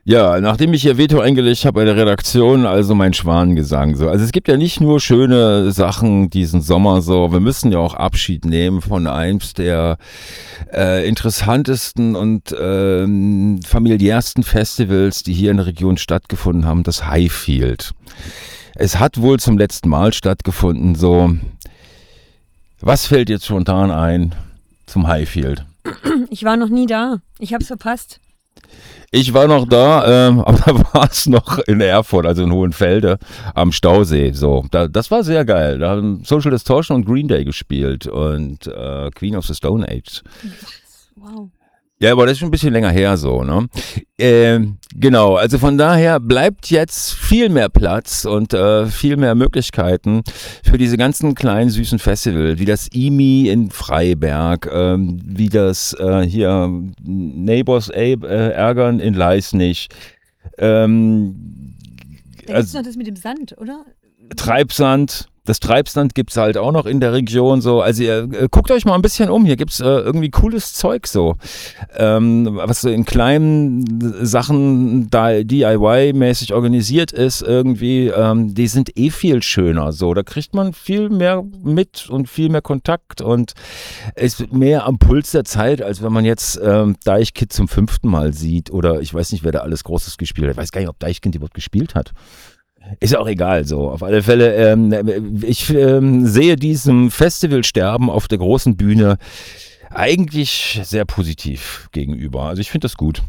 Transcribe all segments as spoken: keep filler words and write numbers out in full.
Ja, nachdem ich hier Veto eingelegt habe bei der Redaktion, also mein Schwanengesang so. Also es gibt ja nicht nur schöne Sachen diesen Sommer so, wir müssen ja auch Abschied nehmen von eins der äh, interessantesten und ähm, familiärsten Festivals, die hier in der Region stattgefunden haben, das Highfield. Es hat wohl zum letzten Mal stattgefunden, so. Was fällt jetzt spontan ein zum Highfield? Ich war noch nie da, ich hab's verpasst. Ich war noch da, ähm, aber da war es noch in Erfurt, also in Hohenfelde am Stausee. So, da, das war sehr geil. Da haben Social Distortion und Green Day gespielt und äh, Queen of the Stone Age. Wow. Ja, aber das ist schon ein bisschen länger her so, ne? Äh, genau, also von daher bleibt jetzt viel mehr Platz und äh, viel mehr Möglichkeiten für diese ganzen kleinen süßen Festivals, wie das I M I in Freiberg, ähm, wie das äh, hier Neighbors Abe äh, ärgern in Leisnig. Ähm, Da gibt's noch das mit dem Sand, oder? Treibsand. Das Treibsand gibt's halt auch noch in der Region so. Also ihr äh, guckt euch mal ein bisschen um. Hier gibt's äh, irgendwie cooles Zeug so, ähm, was so in kleinen Sachen da D I Y-mäßig organisiert ist irgendwie. Ähm, die sind eh viel schöner so. Da kriegt man viel mehr mit und viel mehr Kontakt und ist mehr am Puls der Zeit, als wenn man jetzt ähm, Deichkind zum fünften Mal sieht oder ich weiß nicht, wer da alles Großes gespielt hat. Ich weiß gar nicht, ob Deichkind überhaupt gespielt hat. Ist ja auch egal, so. Auf alle Fälle, ähm, ich ähm, sehe diesem Festivalsterben auf der großen Bühne eigentlich sehr positiv gegenüber. Also ich finde das gut.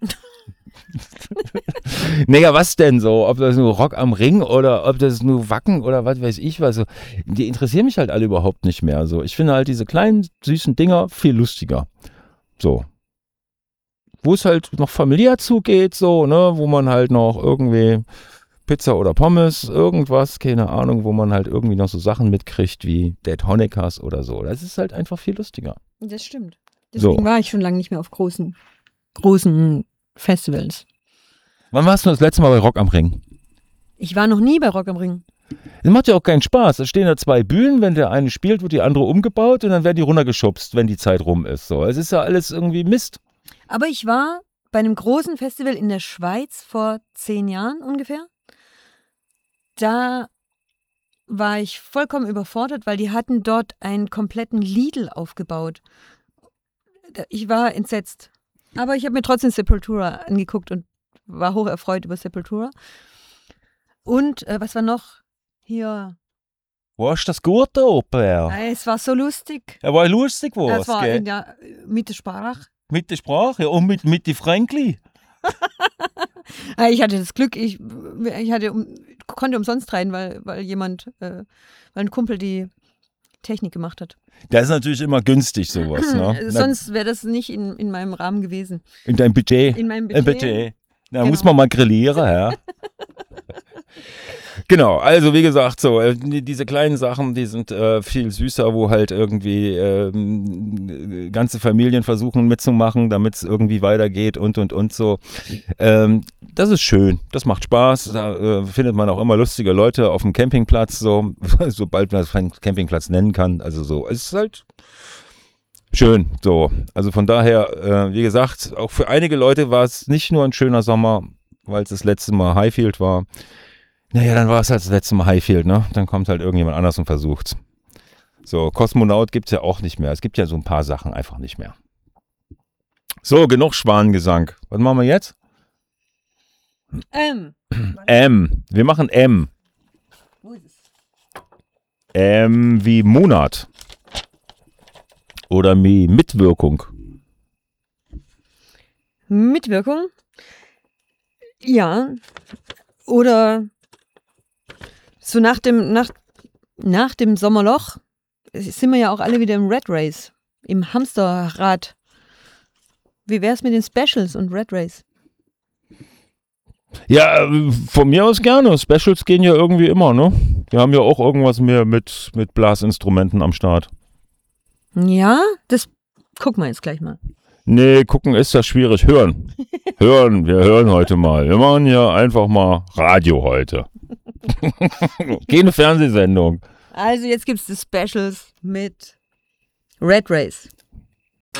Naja, was denn so? Ob das nur Rock am Ring oder ob das nur Wacken oder was weiß ich was. So. Die interessieren mich halt alle überhaupt nicht mehr. So. Ich finde halt diese kleinen, süßen Dinger viel lustiger. So. Wo es halt noch familiär zugeht, so, ne, wo man halt noch irgendwie Pizza oder Pommes, irgendwas, keine Ahnung, wo man halt irgendwie noch so Sachen mitkriegt wie Dead Honeckers oder so. Das ist halt einfach viel lustiger. Das stimmt. Deswegen So. war ich schon lange nicht mehr auf großen, großen Festivals. Wann warst du das letzte Mal bei Rock am Ring? Ich war noch nie bei Rock am Ring. Das macht ja auch keinen Spaß. Da stehen da zwei Bühnen, wenn der eine spielt, wird die andere umgebaut und dann werden die runtergeschubst, wenn die Zeit rum ist. So, es ist ja alles irgendwie Mist. Aber ich war bei einem großen Festival in der Schweiz vor zehn Jahren ungefähr. Da war ich vollkommen überfordert, weil die hatten dort einen kompletten Lidl aufgebaut. Ich war entsetzt. Aber ich habe mir trotzdem Sepultura angeguckt und war hoch erfreut über Sepultura. Und äh, was war noch? Hier. Wo ist das gut da oben? Ja, Äh, es war so lustig. ja war lustig was, Es war gell? in der, mit der Sprache. Mit der Sprache ja, und mit, mit den Fränkli. Ich hatte das Glück, ich, ich hatte, konnte umsonst rein, weil, weil jemand, äh, weil ein Kumpel die Technik gemacht hat. Das ist natürlich immer günstig, sowas. Ne? Sonst wäre das nicht in, in meinem Rahmen gewesen. In deinem Budget. In meinem Äh, Budget. Budget. Da Genau. muss man mal grillieren, ja. Genau, also wie gesagt, so äh, die- diese kleinen Sachen, die sind äh, viel süßer, wo halt irgendwie ähm, ganze Familien versuchen mitzumachen, damit es irgendwie weitergeht und und und so. Ähm, das ist schön, das macht Spaß. Da äh, findet man auch immer lustige Leute auf dem Campingplatz, so sobald man das einen Campingplatz nennen kann. Also so, es ist halt schön, so. Also von daher, äh, wie gesagt, auch für einige Leute war es nicht nur ein schöner Sommer, weil es das letzte Mal Highfield war. Naja, dann war es halt das letzte Mal Highfield, ne? Dann kommt halt irgendjemand anders und versucht's. So, Kosmonaut gibt's ja auch nicht mehr. Es gibt ja so ein paar Sachen einfach nicht mehr. So, genug Schwanengesang. Was machen wir jetzt? Ähm, M. Wir machen M. wo ist es? M wie Monat. Oder wie Mitwirkung. Mitwirkung? Ja. Oder so nach dem, nach, nach dem Sommerloch sind wir ja auch alle wieder im Red Race, im Hamsterrad. Wie wär's mit den Specials und Red Race? Ja, äh, von mir aus gerne. Specials gehen ja irgendwie immer, ne? Wir haben ja auch irgendwas mehr mit, mit Blasinstrumenten am Start. Ja, das gucken wir jetzt gleich mal. Nee, gucken ist das schwierig. Hören. Hören, wir hören heute mal. Wir machen hier einfach mal Radio heute. Keine Fernsehsendung. Also jetzt gibt's die Specials mit Red Race.